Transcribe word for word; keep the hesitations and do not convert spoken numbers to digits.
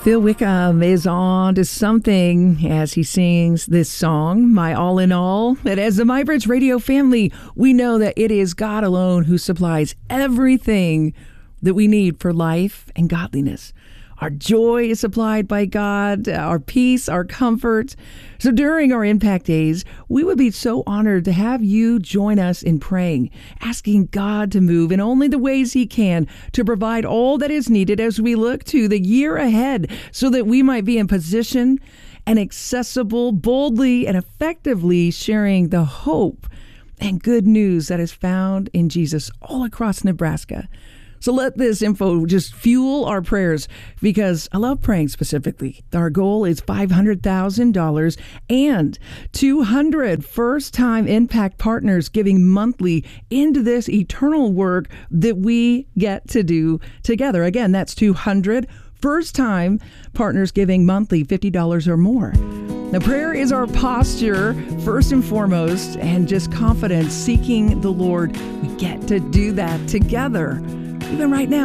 Phil Wickham is on to something as he sings this song, My All in All. And as the MyBridge Radio family, we know that it is God alone who supplies everything that we need for life and godliness. Our joy is supplied by God, our peace, our comfort. So during our Impact Days, we would be so honored to have you join us in praying, asking God to move in only the ways He can to provide all that is needed as we look to the year ahead so that we might be in position and accessible, boldly and effectively sharing the hope and good news that is found in Jesus all across Nebraska. So let this info just fuel our prayers because I love praying specifically. Our goal is five hundred thousand dollars and two hundred first-time impact partners giving monthly into this eternal work that we get to do together. Again, that's two hundred first-time partners giving monthly fifty dollars or more. Now, prayer is our posture, first and foremost, and just confidence, seeking the Lord. We get to do that together. Even right now,